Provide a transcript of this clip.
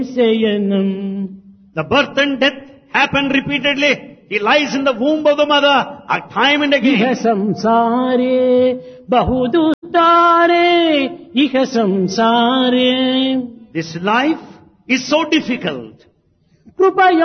శయనం The birth and death happen repeatedly. He lies in the womb of the mother time and ఇహ again. సంసారే బహుదుస్తారే ఇహ సంసారే This life is so difficult. కృపయ